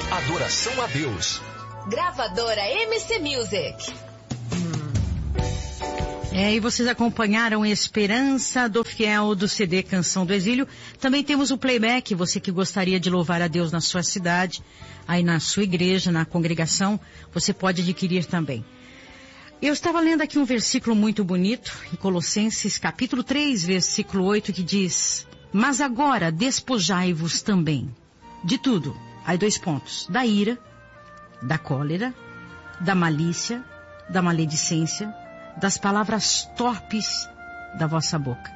Adoração a Deus. Gravadora MC Music. E vocês acompanharam Esperança do Fiel do CD Canção do Exílio. Também temos o playback, você que gostaria de louvar a Deus na sua cidade, aí na sua igreja, na congregação, você pode adquirir também. Eu estava lendo aqui um versículo muito bonito, em Colossenses capítulo 3, versículo 8, que diz: mas agora despojai-vos também de tudo. Aí 2 pontos: da ira, da cólera, da malícia, da maledicência, das palavras torpes da vossa boca.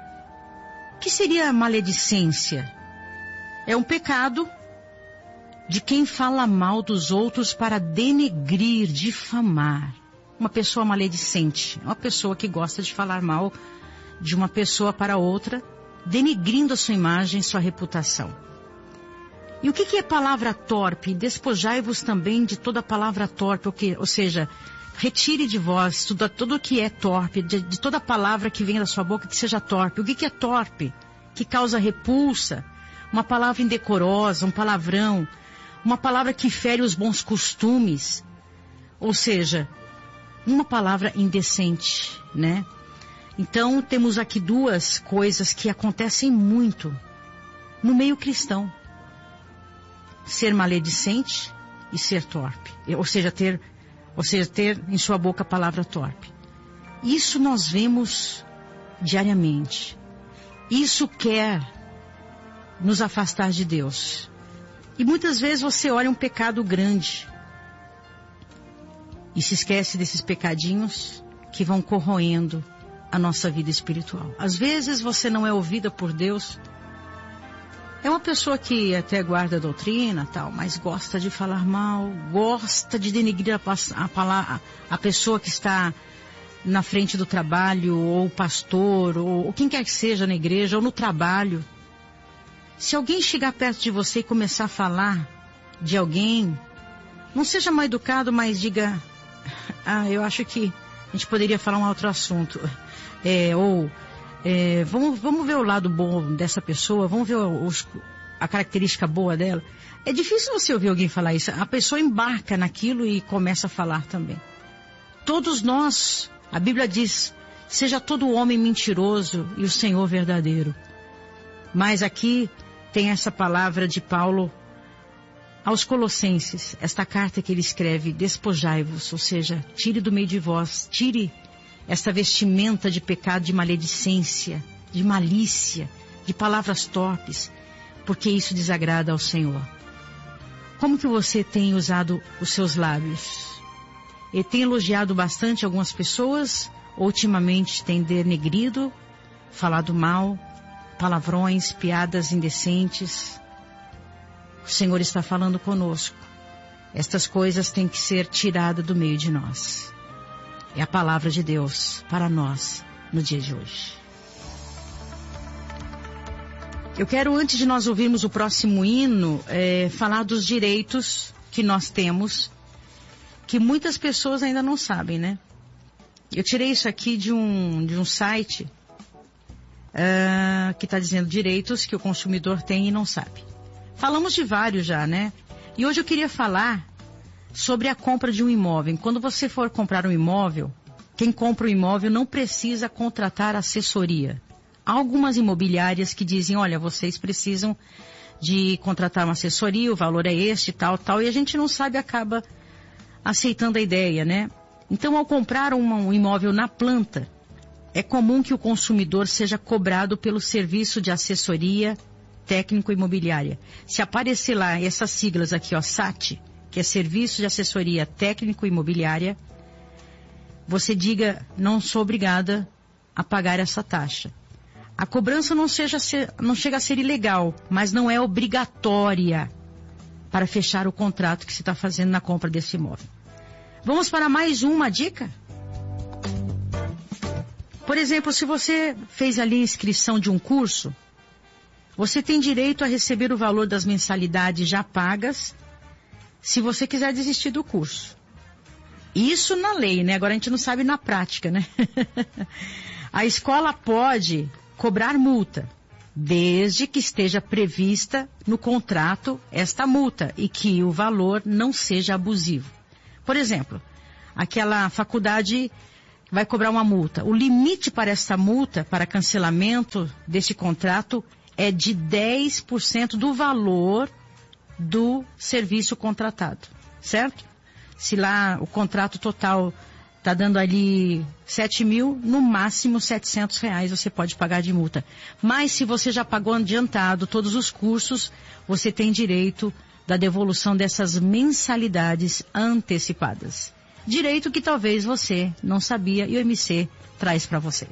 O que seria a maledicência? É um pecado de quem fala mal dos outros para denegrir, difamar. Uma pessoa maledicente é uma pessoa que gosta de falar mal de uma pessoa para outra, denegrindo a sua imagem, sua reputação. E o que é palavra torpe? Despojai-vos também de toda palavra torpe, ou seja, retire de vós tudo que é torpe, de toda palavra que vem da sua boca que seja torpe. O que é torpe? Que causa repulsa, uma palavra indecorosa, um palavrão, uma palavra que fere os bons costumes, ou seja, uma palavra indecente, né? Então temos aqui 2 coisas que acontecem muito no meio cristão: ser maledicente e ser torpe, ou seja, ter em sua boca a palavra torpe. Isso nós vemos diariamente. Isso quer nos afastar de Deus. E muitas vezes você olha um pecado grande e se esquece desses pecadinhos que vão corroendo a nossa vida espiritual. Às vezes você não é ouvida por Deus. É uma pessoa que até guarda a doutrina, tal, mas gosta de falar mal, gosta de denegrir a pessoa que está na frente do trabalho, ou o pastor, ou quem quer que seja na igreja, ou no trabalho. Se alguém chegar perto de você e começar a falar de alguém, não seja mal educado, mas diga: eu acho que a gente poderia falar um outro assunto. Vamos ver o lado bom dessa pessoa, vamos ver a característica boa dela. É difícil você ouvir alguém falar isso. A pessoa embarca naquilo e começa a falar também. Todos nós, a Bíblia diz: seja todo homem mentiroso e o Senhor verdadeiro. Mas aqui tem essa palavra de Paulo aos Colossenses, esta carta que ele escreve: despojai-vos, ou seja, tire do meio de vós, tire esta vestimenta de pecado, de maledicência, de malícia, de palavras torpes, porque isso desagrada ao Senhor. Como que você tem usado os seus lábios? Ele tem elogiado bastante algumas pessoas, ou ultimamente tem denegrido, falado mal, palavrões, piadas indecentes? O Senhor está falando conosco. Estas coisas têm que ser tiradas do meio de nós. É a palavra de Deus para nós no dia de hoje. Eu quero, antes de nós ouvirmos o próximo hino, falar dos direitos que nós temos, que muitas pessoas ainda não sabem, né? Eu tirei isso aqui de um site que está dizendo direitos que o consumidor tem e não sabe. Falamos de vários já, né? E hoje eu queria falar sobre a compra de um imóvel. Quando você for comprar um imóvel, quem compra o imóvel não precisa contratar assessoria. Há algumas imobiliárias que dizem: olha, vocês precisam de contratar uma assessoria, o valor é este, tal, e a gente não sabe, acaba aceitando a ideia, né? Então, ao comprar um imóvel na planta, é comum que o consumidor seja cobrado pelo serviço de assessoria técnico imobiliária. Se aparecer lá essas siglas aqui, ó, SAT, que é Serviço de Assessoria Técnico Imobiliária, você diga: não sou obrigada a pagar essa taxa. A cobrança não chega a ser ilegal, mas não é obrigatória para fechar o contrato que você está fazendo na compra desse imóvel. Vamos para mais uma dica? Por exemplo, se você fez ali a inscrição de um curso, você tem direito a receber o valor das mensalidades já pagas, se você quiser desistir do curso. Isso na lei, né? Agora a gente não sabe na prática, né? A escola pode cobrar multa desde que esteja prevista no contrato esta multa e que o valor não seja abusivo. Por exemplo, aquela faculdade vai cobrar uma multa. O limite para esta multa, para cancelamento deste contrato, é de 10% do valor do serviço contratado, certo? Se lá o contrato total está dando ali 7 mil, no máximo R$700 você pode pagar de multa. Mas se você já pagou adiantado todos os cursos, você tem direito da devolução dessas mensalidades antecipadas. Direito que talvez você não sabia e o MC traz para você.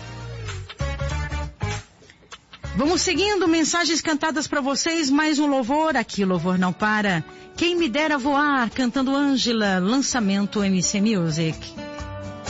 Vamos seguindo, mensagens cantadas para vocês, mais um louvor, aqui Louvor Não Para. Quem me dera voar, cantando Ângela, lançamento MC Music.